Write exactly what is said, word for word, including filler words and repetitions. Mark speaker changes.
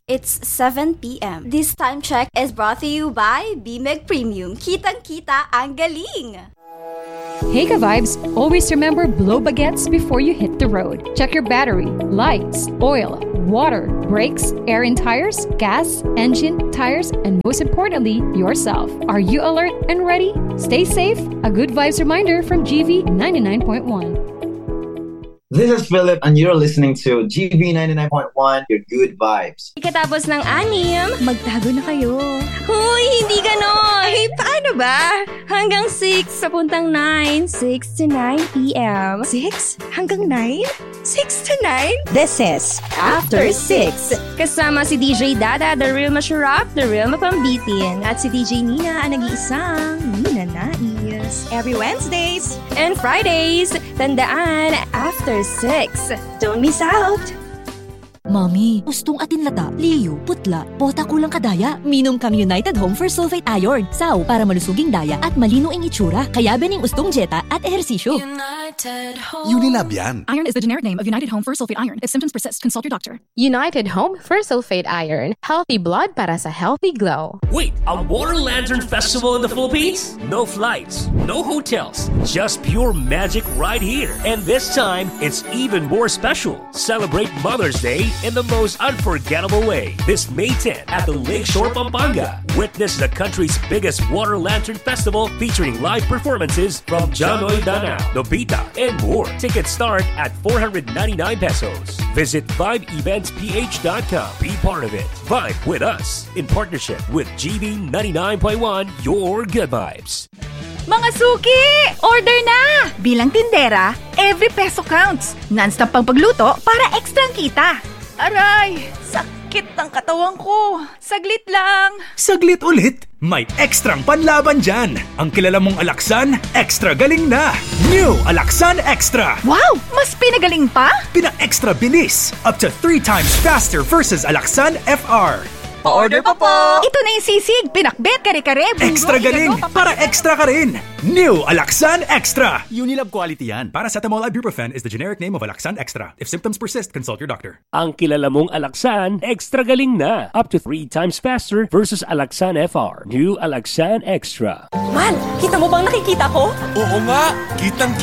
Speaker 1: It's seven p.m. This time check is brought to you by B M E G Premium. Kitang-kita ang galing!
Speaker 2: Hey ka-vibes! Always remember blow baguettes before you hit the road. Check your battery, lights, oil, water, brakes, air in tires, gas, engine, tires, and most importantly, yourself. Are you alert and ready? Stay safe. A good vibes reminder from G V ninety-nine point one.
Speaker 3: This is Philip and you're listening to G V ninety-nine point one, your good vibes.
Speaker 4: Ikatapos ng anim,
Speaker 5: magtago na kayo.
Speaker 4: Huy, hindi ganon!
Speaker 5: Ay, paano ba?
Speaker 4: Hanggang six, papuntang nine, six to nine p.m.
Speaker 5: six? Hanggang nine? six to nine?
Speaker 6: This is After six.
Speaker 4: Kasama si D J Dada, the real masharap, the real mapambitin. At si D J Nina, ang nag-iisang Nina Nais.
Speaker 5: Every Wednesdays
Speaker 4: and Fridays, tandaan, After six.
Speaker 5: Don't miss out!
Speaker 6: Mami, gustong atin lata, liyo, putla, bota kulang kadaya. Minom kang United Home for Sulfate Iron. Saw para malusuging daya at malino ang itsura. Kaya bening ustong jeta at ehersisyo.
Speaker 7: United Home. Unilab yan.
Speaker 8: Iron is the generic name of United Home for Sulfate Iron. If symptoms persist, consult your doctor.
Speaker 9: United Home for Sulfate Iron. Healthy blood para sa healthy glow.
Speaker 10: Wait, a Water Lantern Festival in the Philippines? No flights, no hotels, just pure magic right here. And this time, it's even more special. Celebrate Mother's Day in the most unforgettable way. This May tenth at the Lakeshore, Pampanga. Witness the country's biggest Water Lantern Festival featuring live performances from Janoy Danao, Nobita, and more. Tickets start at four hundred ninety-nine pesos. Visit vibe events p h dot com. Be part of it. Vibe with us in partnership with G V ninety-nine point one, your good vibes.
Speaker 5: Mga suki! Order na! Bilang tindera, every peso counts. Non-stop pang pagluto para extra kita. Aray! Sakit ng katawan ko. Saglit lang.
Speaker 11: Saglit ulit? May ekstrang panlaban dyan. Ang kilala mong Alaksan, extra galing na. New Alaksan Extra.
Speaker 5: Wow! Mas pinagaling pa?
Speaker 11: Pina-extra bilis. Up to three times faster versus Alaksan F R.
Speaker 5: Pa-order pa po! Ito na yung sisig, pinakbet, kare-kare, bungo,
Speaker 11: extra galing,
Speaker 5: igano,
Speaker 11: para extra ka rin! New Alaksan Extra! Unilab quality yan. Paracetamol ibuprofen is the generic name of Alaksan Extra. If symptoms persist, consult your doctor.
Speaker 10: Ang kilala mong Alaksan, extra galing na. Up to three times faster versus Alaksan F R. New Alaksan Extra.
Speaker 5: Man, kita mo bang nakikita ko?
Speaker 7: Oo nga, kitang